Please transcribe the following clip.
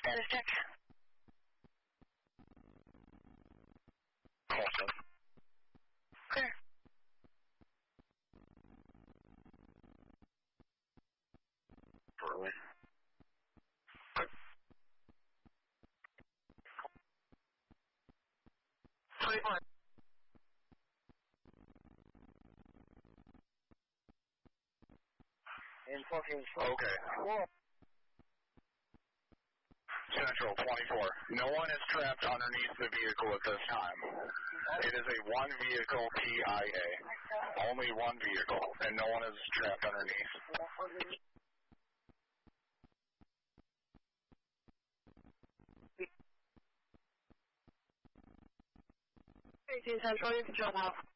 Status check. Awesome. Clear. Early. Good. 21. And fucking Okay. Central 24. No one is trapped underneath the vehicle at this time. It is a one vehicle TIA. Only one vehicle, and no one is trapped underneath. 18 Central, you can jump out.